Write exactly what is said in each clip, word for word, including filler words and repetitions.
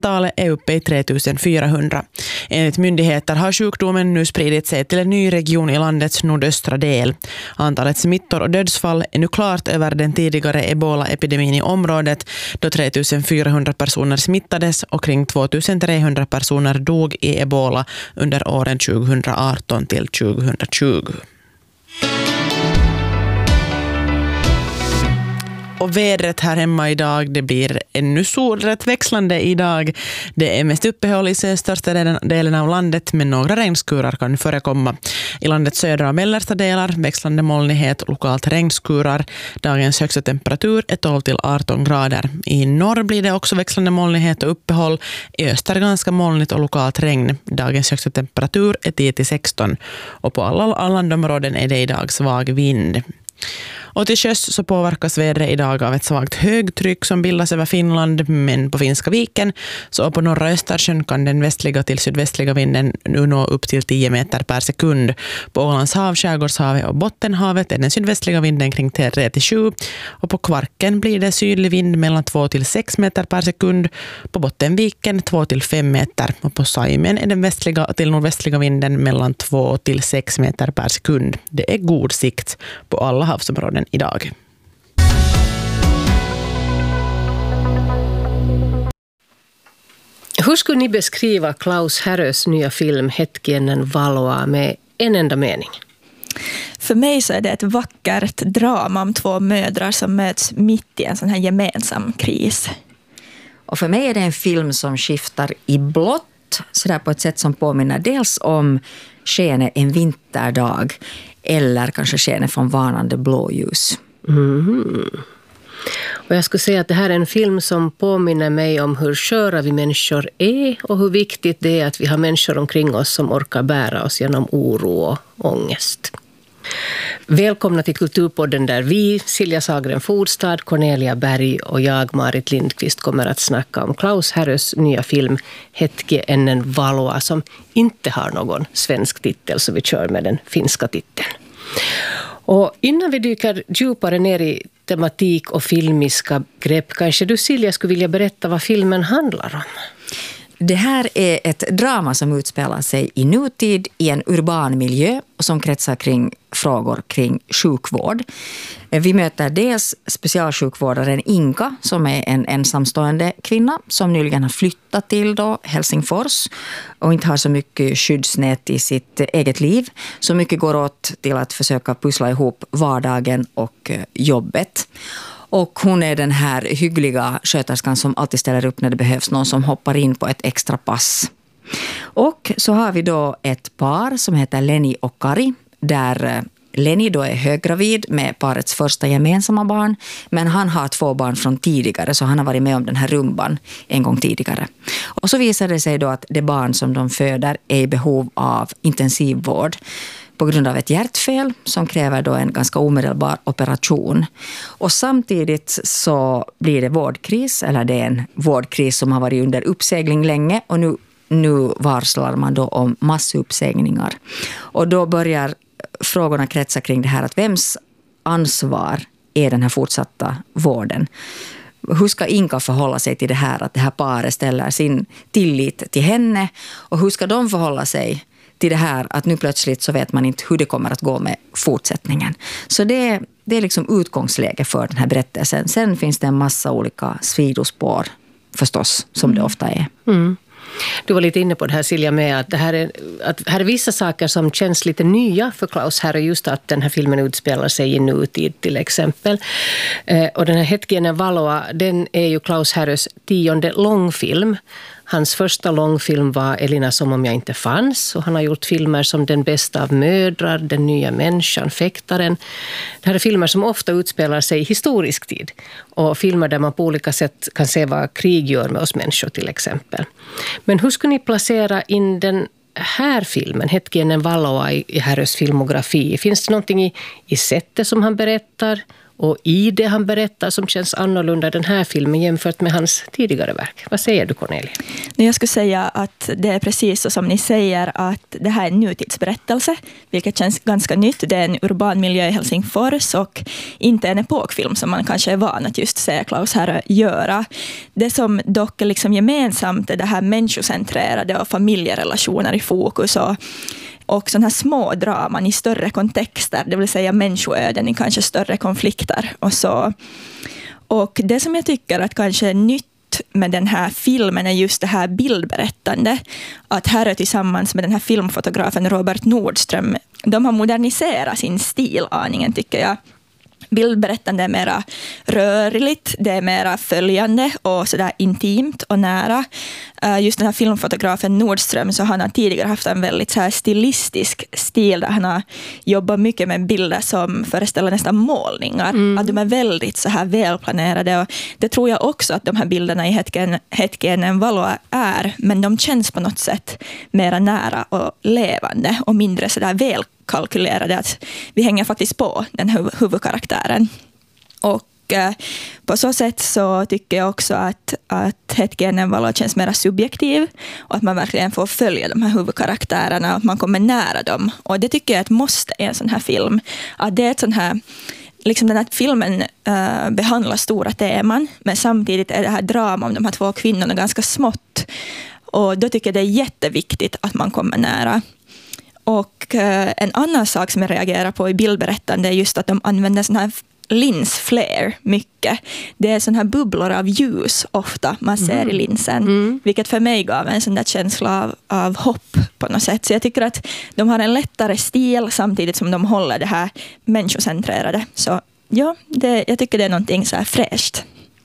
Talet är uppe i tre tusen fyrahundra. Enligt myndigheter har sjukdomen nu spridit sig till en ny region i landets nordöstra del. Antalet smittor och dödsfall är nu klart över den tidigare ebola-epidemin i området, då tre tusen fyrahundra personer smittades och kring två tusen trehundra personer dog i ebola under åren tjugoarton till tjugotjugo. Och vädret här hemma idag, det blir ännu solrätt växlande idag. Det är mest uppehåll i största delen av landet, men några regnskurar kan förekomma. I landets södra och mellersta delar växlande molnighet och lokalt regnskurar. Dagens högsta temperatur är tolv till arton grader. I norr blir det också växlande molnighet och uppehåll. I öster ganska molnigt och lokalt regn. Dagens högsta temperatur är tio till sexton. Och på alla landområden är det idag svag vind. Och till sjöss så påverkas vädret idag av ett svagt högtryck som bildas över Finland, men på Finska viken så på norra Östersjön kan den västliga till sydvästliga vinden nu nå upp till tio meter per sekund. På Ålands hav, Skärgårdshavet och Bottenhavet är den sydvästliga vinden kring tre till sju, och på Kvarken blir det sydlig vind mellan två till sex meter per sekund, på Bottenviken två till fem meter, och på Saimen är den västliga till nordvästliga vinden mellan två till sex meter per sekund. Det är god sikt på alla havsområden idag. Hur skulle ni beskriva Klaus Härös nya film Hetkienen valoa med en enda mening? För mig så är det ett vackert drama om två mödrar som möts mitt i en sån här gemensam kris. Och för mig är det en film som skiftar i blått, så där på ett sätt som påminner dels om skenet en vinterdag eller kanske skenet från varnande blåljus. Mm. Och jag skulle säga att det här är en film som påminner mig om hur sköra vi människor är och hur viktigt det är att vi har människor omkring oss som orkar bära oss genom oro och ångest. Välkomna till Kulturpodden där vi, Silja Sagren Fodstad, Cornelia Berg och jag, Marit Lindqvist, kommer att snacka om Klaus Härös nya film Hetkienen valoa, som inte har någon svensk titel, så vi kör med den finska titeln. Och innan vi dyker djupare ner i tematik och filmiska grepp, kanske du, Silja, skulle vilja berätta vad filmen handlar om? Det här är ett drama som utspelar sig i nutid i en urban miljö och som kretsar kring frågor kring sjukvård. Vi möter dels specialsjukvårdaren Inka, som är en ensamstående kvinna som nyligen har flyttat till då Helsingfors och inte har så mycket skyddsnät i sitt eget liv. Så mycket går åt till att försöka pussla ihop vardagen och jobbet. Och hon är den här hyggliga sköterskan som alltid ställer upp när det behövs någon som hoppar in på ett extra pass. Och så har vi då ett par som heter Lenny och Kari, där Lenny då är höggravid med parets första gemensamma barn, men han har två barn från tidigare, så han har varit med om den här rumban en gång tidigare. Och så visar det sig då att det barn som de föder är i behov av intensivvård på grund av ett hjärtfel som kräver då en ganska omedelbar operation. Och samtidigt så blir det vårdkris, eller det är en vårdkris som har varit under uppsegling länge, och nu, nu varslar man då om massuppsägningar. Och då börjar frågorna kretsa kring det här, att vems ansvar är den här fortsatta vården? Hur ska Inka förhålla sig till det här, att det här paret ställer sin tillit till henne, och hur ska de förhålla sig till det här att nu plötsligt så vet man inte hur det kommer att gå med fortsättningen. Så det, det är liksom utgångsläge för den här berättelsen. Sen finns det en massa olika sidospår förstås, som mm. det ofta är. Mm. Du var lite inne på det här, Silja, med att det här är, att här är vissa saker som känns lite nya för Klaus här, och just att den här filmen utspelar sig i nutid till exempel. Eh, och den här Hetkienen valoa, den är ju Klaus Härös tionde långfilm. Hans första långfilm var Elina som om jag inte fanns, och han har gjort filmer som Den bästa av mödrar, Den nya människan, Fäktaren. Det här är filmer som ofta utspelar sig i historisk tid, och filmer där man på olika sätt kan se vad krig gör med oss människor till exempel. Men hur skulle ni placera in den här filmen, Hetkienen valoa, i Härös filmografi? Finns det någonting i, i sättet som han berättar och i det han berättar som känns annorlunda den här filmen jämfört med hans tidigare verk? Vad säger du, Cornelia? Jag skulle säga att det är precis så som ni säger, att det här är en nutidsberättelse, vilket känns ganska nytt. Det är en urban miljö i Helsingfors och inte en epokfilm som man kanske är van att just se Klaus Härö göra. Det som dock är liksom gemensamt är det här människocentrerade och familjerelationer i fokus och och sådana här små draman i större kontexter, det vill säga människoöden i kanske större konflikter och så. Och det som jag tycker att kanske är nytt med den här filmen är just det här bildberättande. Att Härö tillsammans med den här filmfotografen Robert Nordström, de har moderniserat sin stil aningen tycker jag. Bildberättande är mera rörligt, det är mera följande och sådär intimt och nära. Just den här filmfotografen Nordström, så han har tidigare haft en väldigt så här stilistisk stil där han har jobbat mycket med bilder som föreställer nästan målningar. Mm. Att de är väldigt så här välplanerade och det tror jag också att de här bilderna i Hetken, Hetken Valoa är, men de känns på något sätt mera nära och levande och mindre så där väl kalkylerade, att vi hänger faktiskt på den huv- huvudkaraktären. Och eh, på så sätt så tycker jag också att, att Hetken Valoa känns mer subjektiv och att man verkligen får följa de här huvudkaraktärerna och att man kommer nära dem. Och det tycker jag att måste i en sån här film. Att det är ett sån här, liksom den här filmen eh, behandlar stora teman, men samtidigt är det här drama om de här två kvinnorna ganska smått. Och då tycker jag det är jätteviktigt att man kommer nära. Och eh, en annan sak som jag reagerar på i bildberättande är just att de använder sån här linsflare mycket. Det är sån här bubblor av ljus ofta man ser mm. i linsen. Mm. Vilket för mig gav en sån där känsla av, av hopp på något sätt. Så jag tycker att de har en lättare stil samtidigt som de håller det här människocentrerade. Så ja, det, jag tycker det är någonting så här fräscht.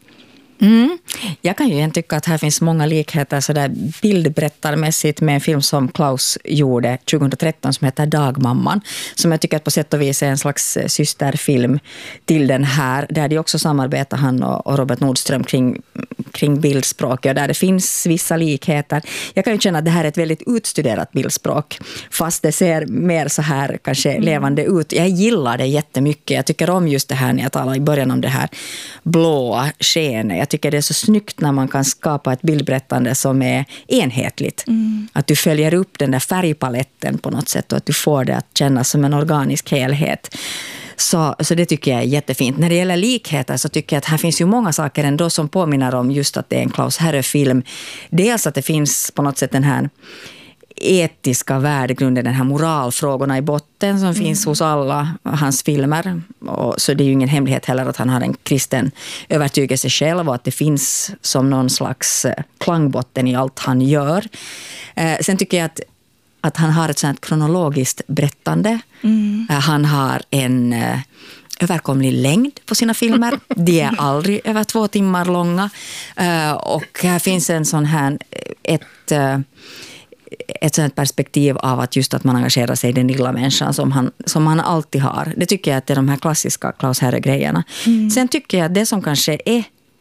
Mm. Jag kan ju igen tycka att här finns många likheter så där bildberättarmässigt med en film som Klaus gjorde tjugohundratretton som heter Dagmamman, som jag tycker att på sätt och vis är en slags systerfilm till den här, där de också samarbetar han och, och Robert Nordström kring, kring bildspråk och där det finns vissa likheter. Jag kan ju känna att det här är ett väldigt utstuderat bildspråk, fast det ser mer så här kanske mm. levande ut. Jag gillar det jättemycket. Jag tycker om just det här när jag talar i början om det här blåa skenet. Jag tycker det är så snyggt när man kan skapa ett bildberättande som är enhetligt. Mm. Att du följer upp den där färgpaletten på något sätt och att du får det att kännas som en organisk helhet. Så, så det tycker jag är jättefint. När det gäller likheter så tycker jag att här finns ju många saker ändå som påminner om just att det är en Klaus Härö-film. Dels att det finns på något sätt den här etiska värdegrunden, den här moralfrågorna i botten som mm. finns hos alla hans filmer. Och så det är ju ingen hemlighet heller att han har en kristen övertygelse själv och att det finns som någon slags klangbotten i allt han gör. Eh, sen tycker jag att, att han har ett sånt kronologiskt berättande. Mm. Eh, han har en eh, överkomlig längd på sina filmer. De är aldrig över två timmar långa. Eh, och här finns en sån här ett... Eh, ett sådant perspektiv av att just att man engagerar sig i den lilla människan som han, som han alltid har. Det tycker jag att det är de här klassiska Klaus Härö-grejerna. Mm. Sen tycker jag att det som kanske är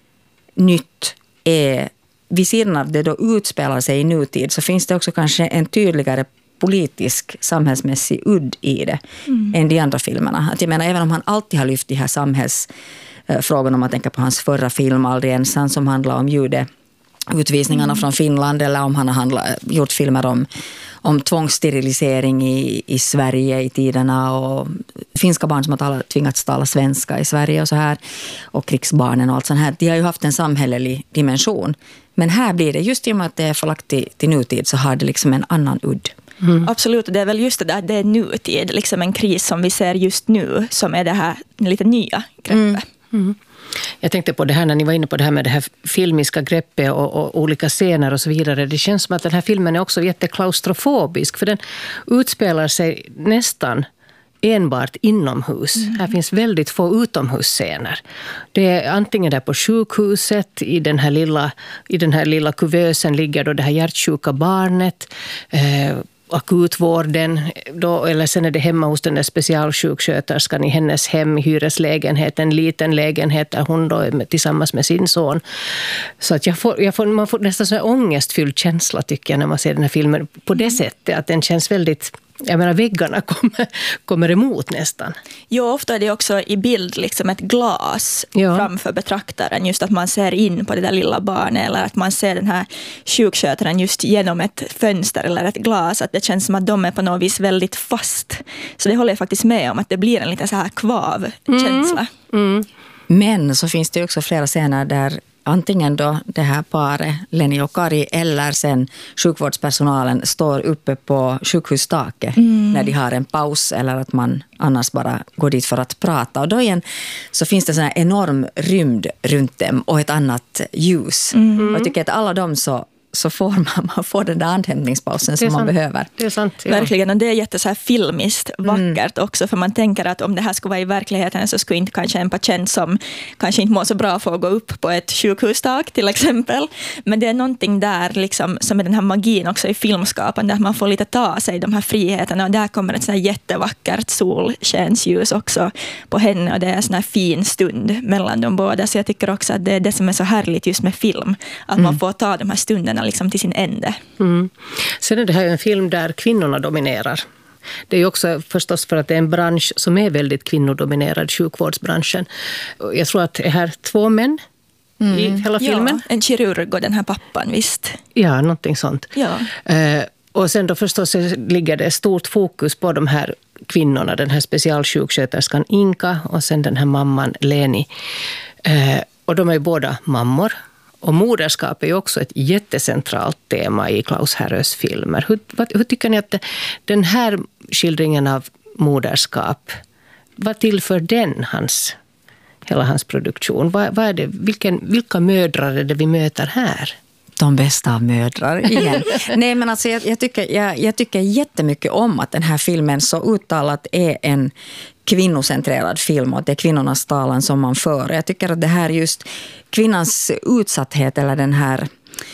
nytt är, vid sidan av det då utspelar sig i nutid, så finns det också kanske en tydligare politisk, samhällsmässig udd i det mm. än de andra filmerna. Att jag menar, även om han alltid har lyft de här samhällsfrågorna, om man tänker på hans förra film Aldrig ensam som handlar om jude utvisningarna mm. från Finland, eller om han har handlat, gjort filmer om, om tvångssterilisering i, i Sverige i tiderna och finska barn som har talat, tvingats tala svenska i Sverige och så här, och krigsbarnen och allt sånt här. De har ju haft en samhällelig dimension. Men här blir det, just i och med att det är förlagt till, till nutid, så har det liksom en annan udd. Mm. Absolut, det är väl just det där, det är nutid, liksom en kris som vi ser just nu, som är det här lite nya greppet. Mm. Mm. Jag tänkte på det här när ni var inne på det här med det här filmiska greppet och, och olika scener och så vidare. Det känns som att den här filmen är också jätteklaustrofobisk, för den utspelar sig nästan enbart inomhus. Mm. Här finns väldigt få utomhusscener. Det är antingen där på sjukhuset, i den här lilla, i den här lilla kuvösen ligger då det här hjärtsjuka barnet, eh, akutvården då, eller sen är det hemma hos den där specialsjuksköterskan i hennes hem, i hyreslägenhet, en liten lägenhet där hon då är med, tillsammans med sin son. Så att jag får, jag får, man får nästan så här ångestfylld känsla tycker jag när man ser den här filmen på det sättet, att den känns väldigt jag menar, väggarna kommer, kommer emot nästan. Jo, ofta är det också i bild liksom ett glas ja. framför betraktaren. Just att man ser in på det där lilla barnet, eller att man ser den här sjukskötaren just genom ett fönster eller ett glas. Att det känns som att de är på något vis väldigt fast. Så det håller jag faktiskt med om, att det blir en liten så här kvav-känsla. Mm. Mm. Men så finns det också flera scener där antingen då det här paret, Lenny och Kari, eller sen sjukvårdspersonalen står uppe på sjukhustaket mm. när de har en paus, eller att man annars bara går dit för att prata. Och då igen så finns det sån här enorm rymd runt dem och ett annat ljus. Mm. Och jag tycker att alla de så så får man, man får den där andhämtningspausen som man sant. behöver. Det är sant, ja. Verkligen, och det är jätte så här filmiskt vackert mm. också, för man tänker att om det här skulle vara i verkligheten så skulle inte kanske en patient som kanske inte mår så bra få gå upp på ett sjukhustak till exempel. Men det är någonting där liksom, som är den här magin också i filmskapande, att man får lite ta sig de här friheterna, och där kommer ett så här jättevackert solskensljus också på henne, och det är en sån här fin stund mellan de båda. Så jag tycker också att det är det som är så härligt just med film, att mm. man får ta de här stunderna liksom till sin ände. Mm. Sen är det här en film där kvinnorna dominerar. Det är ju också förstås för att det är en bransch som är väldigt kvinnodominerad, sjukvårdsbranschen. Jag tror att det är här två män mm. i hela filmen. Ja, en kirurg och den här pappan, visst. Ja, någonting sånt. Ja. Eh, och sen då förstås ligger det stort fokus på de här kvinnorna, den här specialsjuksköterskan Inka och sen den här mamman Leni. Eh, och de är ju båda mammor. Och moderskap är ju också ett jättecentralt tema i Klaus Härös filmer. Hur, vad, hur tycker ni att den här skildringen av moderskap, vad tillför den hans, hela hans produktion? Vad, vad är det, vilken, vilka mödrar är det vi möter här? De bästa av mödrar igen. Nej, men alltså jag, jag, tycker, jag, jag tycker jättemycket om att den här filmen så uttalat är en kvinnocentrerad film, och det är kvinnornas talan som man för. Jag tycker att det här just kvinnans utsatthet, eller den här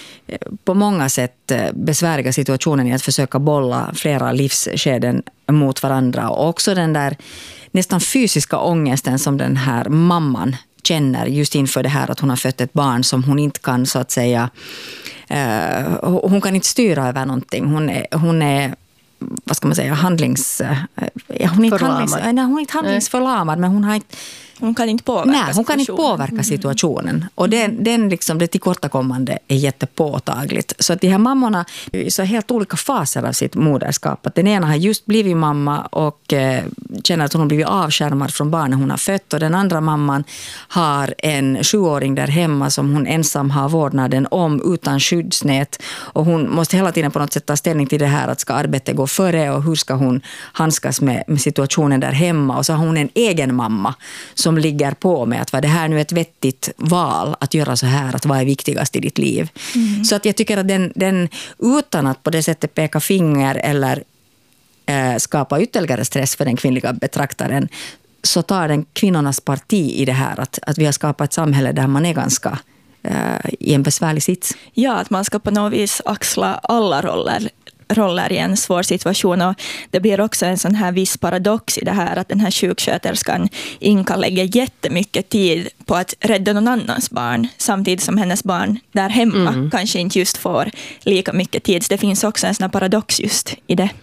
på många sätt besvärliga situationen i att försöka bolla flera livsskeden mot varandra, och också den där nästan fysiska ångesten som den här mamman känner just inför det här att hon har fött ett barn som hon inte kan så att säga uh, hon kan inte styra över någonting. Hon är, hon är vad ska man säga, handlings... Ja, hon, är inte handlings nej, hon är inte handlingsförlamad, men hon har inte... Hon kan inte påverka nej, hon kan inte påverka situationen. Mm. Och den, den liksom, det tillkortakommande är jättepåtagligt. Så att de här mammorna är så helt olika faser av sitt moderskap. Att den ena har just blivit mamma och eh, känner att hon har blivit avskärmad från barnen hon har fött. Och den andra mamman har en sjuåring där hemma som hon ensam har vårdnaden om utan skyddsnät. Och hon måste hela tiden på något sätt ta ställning till det här, att ska arbetet gå före och hur ska hon handskas med, med situationen där hemma. Och så har hon en egen mamma som som ligger på med att vad det här nu är ett vettigt val att göra så här, att vad är viktigast i ditt liv. Mm. Så att jag tycker att den, den utan att på det sättet peka finger eller eh, skapa ytterligare stress för den kvinnliga betraktaren, så tar den kvinnornas parti i det här att, att vi har skapat ett samhälle där man är ganska eh, i en besvärlig sits. Ja, att man ska på något vis axla alla roller roller i en svår situation, och det blir också en sån här viss paradox i det här att den här sjuksköterskan Inka lägger jättemycket tid på att rädda någon annans barn, samtidigt som hennes barn där hemma mm. kanske inte just får lika mycket tid. Så det finns också en sån här paradox just i det.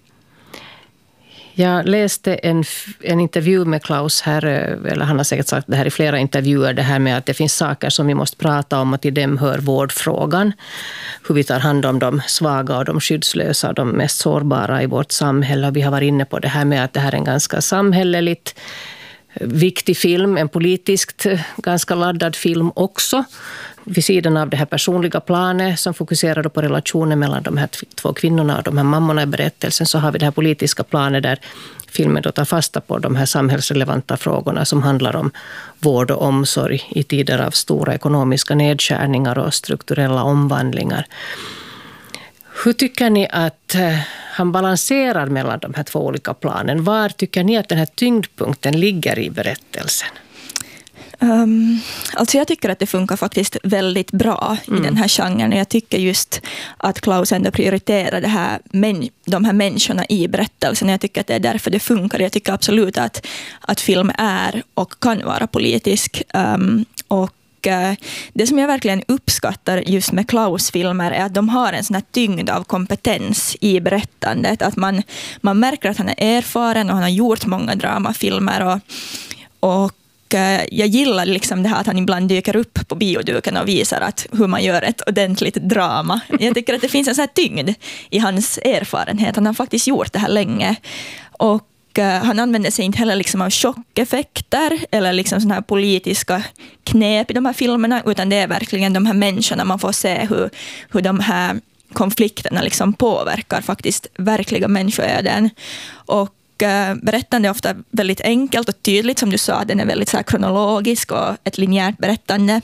Jag läste en, en intervju med Klaus här, eller han har säkert sagt det här i flera intervjuer, det här med att det finns saker som vi måste prata om, och till dem hör vårdfrågan. Hur vi tar hand om de svaga och de skyddslösa och de mest sårbara i vårt samhälle. Vi har varit inne på det här med att det här är en ganska samhälleligt viktig film, en politiskt ganska laddad film också. Vid sidan av det här personliga planet som fokuserar på relationen mellan de här två kvinnorna och de här mammorna i berättelsen, så har vi det här politiska planet där filmen då tar fasta på de här samhällsrelevanta frågorna som handlar om vård och omsorg i tider av stora ekonomiska nedskärningar och strukturella omvandlingar. Hur tycker ni att han balanserar mellan de här två olika planen? Var tycker ni att den här tyngdpunkten ligger i berättelsen? Um, alltså jag tycker att det funkar faktiskt väldigt bra mm. i den här genren. Jag tycker just att Klaus ändå prioriterar det här, men, de här människorna i berättelsen. Jag tycker att det är därför det funkar. Jag tycker absolut att, att film är och kan vara politisk. Um, och det som jag verkligen uppskattar just med Klaus-filmer är att de har en sån här tyngd av kompetens i berättandet. Att man, man märker att han är erfaren och han har gjort många dramafilmer. Och, och jag gillar liksom det här att han ibland dyker upp på bioduken och visar att hur man gör ett ordentligt drama. Jag tycker att det finns en sån här tyngd i hans erfarenhet. Han har faktiskt gjort det här länge. Och han använder sig inte heller liksom av chockeffekter eller liksom såna här politiska knep i de här filmerna, utan det är verkligen de här människorna man får se hur, hur de här konflikterna liksom påverkar faktiskt verkliga människoöden. Och berättande är ofta väldigt enkelt och tydligt, som du sa, den är väldigt så här kronologisk och ett linjärt berättande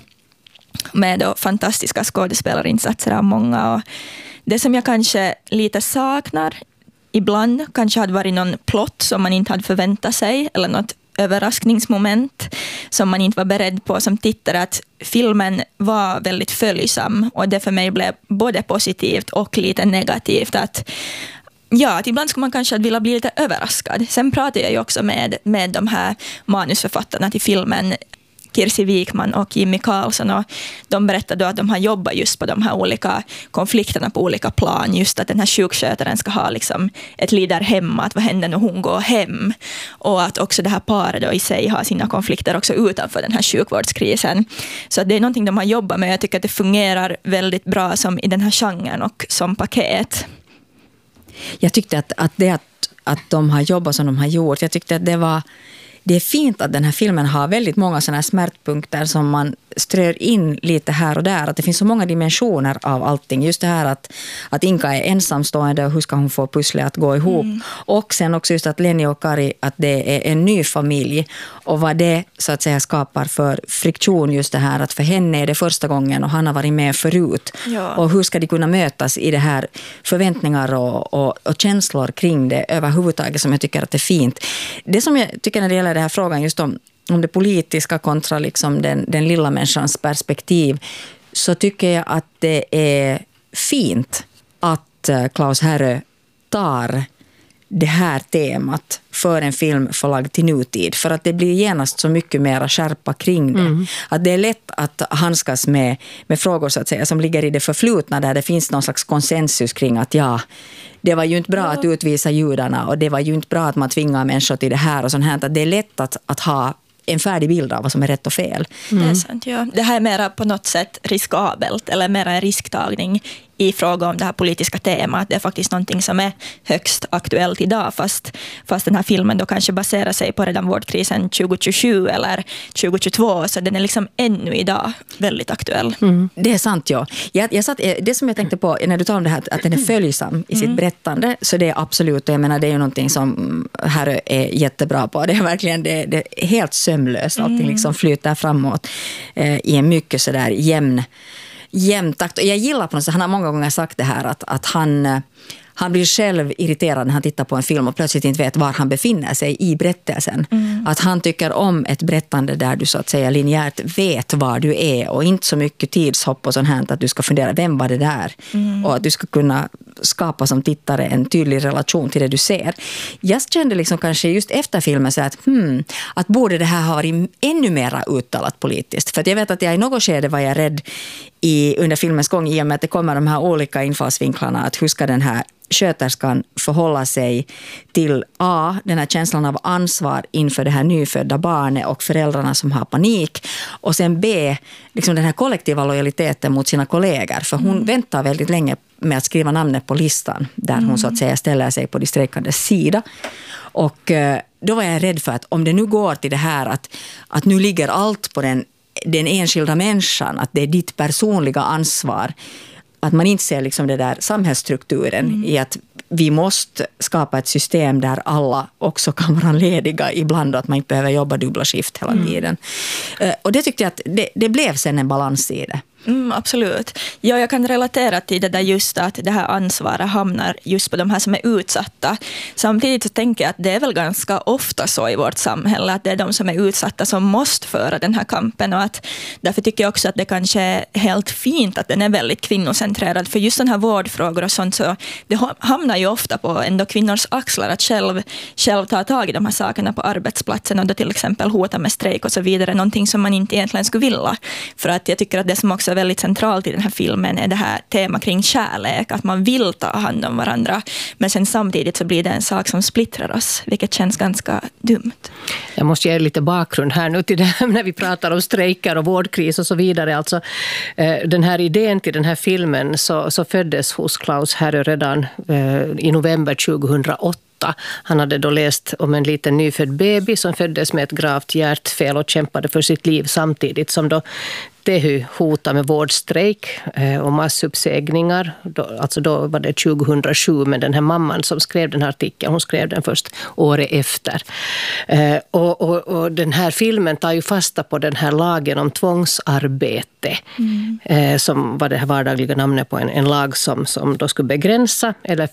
med då fantastiska skådespelarinsatser av många. Och det som jag kanske lite saknar ibland kanske hade varit någon plott som man inte hade förväntat sig eller något överraskningsmoment som man inte var beredd på som tittare, att filmen var väldigt följsam och det för mig blev både positivt och lite negativt att ja, att ibland skulle man kanske vilja bli lite överraskad. Sen pratar jag ju också med, med de här manusförfattarna till filmen, Kirsi Wikman och Jimmy Karlsson, och de berättade då att de har jobbat just på de här olika konflikterna på olika plan, just att den här sjukskötaren ska ha liksom ett liv där hemma, att vad händer när hon går hem, och att också det här paret då i sig har sina konflikter också utanför den här sjukvårdskrisen. Så det är någonting de har jobbat med. Jag tycker att det fungerar väldigt bra som i den här genren och som paket. Jag tyckte att, att det att, att de har jobbat som de har gjort, jag tyckte att det var det är fint att den här filmen har väldigt många sådana här smärtpunkter som man strör in lite här och där. Att det finns så många dimensioner av allting. Just det här att, att Inka är ensamstående och hur ska hon få pusslet att gå ihop. Mm. Och sen också just att Lenny och Kari, att det är en ny familj. Och vad det så att säga skapar för friktion, just det här att för henne är det första gången och han har varit med förut. Ja. Och hur ska de kunna mötas i det här förväntningar och, och, och känslor kring det överhuvudtaget, som jag tycker att det är fint. Det som jag tycker när det gäller den här frågan just om, om det politiska kontra liksom den, den lilla människans perspektiv, så tycker jag att det är fint att Klaus Härö tar det här temat för en film förlagd till nutid, för att det blir genast så mycket mer skärpa kring det. Mm. Att det är lätt att handskas med, med frågor så att säga som ligger i det förflutna, där det finns någon slags konsensus kring att ja, det var ju inte bra att utvisa judarna och det var ju inte bra att man tvingar människor till det här och sånt här. Att det är lätt att, att ha en färdig bild av vad som är rätt och fel. Mm. Det är sant, ja. Det här är mera på något sätt riskabelt eller mera en risktagning i fråga om det här politiska temat. Det är faktiskt någonting som är högst aktuellt idag, fast, fast den här filmen då kanske baserar sig på redan vårdkrisen tjugo tjugosju eller tjugo tjugotvå, så den är liksom ännu idag väldigt aktuell. Mm. Det är sant, ja. Jag, jag satt, det som jag tänkte på när du talar om det här, att den är följsam i sitt mm. berättande, så det är absolut, och jag menar det är ju någonting som här är jättebra på. Det är verkligen det, det är helt sömlöst, allting mm. liksom flyter framåt eh, i en mycket sådär jämn jämntakt. Och jag gillar på något sätt, han har många gånger sagt det här att, att han, han blir själv irriterad när han tittar på en film och plötsligt inte vet var han befinner sig i berättelsen. Mm. Att han tycker om ett berättande där du så att säga linjärt vet var du är och inte så mycket tidshopp och sånt här, att du ska fundera, vem var det där? Mm. Och att du ska kunna skapa som tittare en tydlig relation till det du ser. Jag kände liksom kanske just efter filmen så att, hmm, att borde det här ha varit ännu mer uttalat politiskt. För att jag vet att jag i något skede var jag rädd i, under filmens gång, i och med att det kommer de här olika infallsvinklarna, att hur ska den här sköterskan förhålla sig till A, den här känslan av ansvar inför det här nyfödda barnet och föräldrarna som har panik, och sen B, liksom den här kollektiva lojaliteten mot sina kollegor, för hon mm. väntar väldigt länge med att skriva namnet på listan där mm. hon så att säga ställer sig på de strejkandes sida. Och då var jag rädd för att om det nu går till det här att, att nu ligger allt på den, den enskilda människan, att det är ditt personliga ansvar, att man inte ser liksom det där samhällsstrukturen mm. i att vi måste skapa ett system där alla också kan vara lediga ibland och att man inte behöver jobba dubbla skift hela tiden. Mm. Och det tyckte jag att det, det blev sen en balans i det. Mm, absolut. Ja, jag kan relatera till det där just att det här ansvaret hamnar just på de här som är utsatta. Samtidigt så tänker jag att det är väl ganska ofta så i vårt samhälle att det är de som är utsatta som måste föra den här kampen, och att därför tycker jag också att det kanske är helt fint att den är väldigt kvinnocentrerad, för just den här vårdfrågor och sånt, så det hamnar ju ofta på ändå kvinnors axlar att själv, själv ta tag i de här sakerna på arbetsplatsen och då till exempel hota med strejk och så vidare, någonting som man inte egentligen skulle vilja. För att jag tycker att det som också är väldigt centralt i den här filmen är det här tema kring kärlek, att man vill ta hand om varandra, men sen samtidigt så blir det en sak som splittrar oss, vilket känns ganska dumt. Jag måste ge lite bakgrund här nu till det här när vi pratar om strejker och vårdkris och så vidare. Alltså, den här idén till den här filmen så, så föddes hos Klaus Härö redan eh, i november tjugohundraåtta. Han hade då läst om en liten nyfödd baby som föddes med ett gravt hjärtfel och kämpade för sitt liv samtidigt som då T H Y hotade med vårdstrejk och massuppsägningar. Alltså då var det tjugohundrasju, men den här mamman som skrev den här artikeln, hon skrev den först året efter. Och, och, och den här filmen tar ju fasta på den här lagen om tvångsarbete, mm. som var det här vardagliga namnet på en, en lag som, som då skulle begränsa eller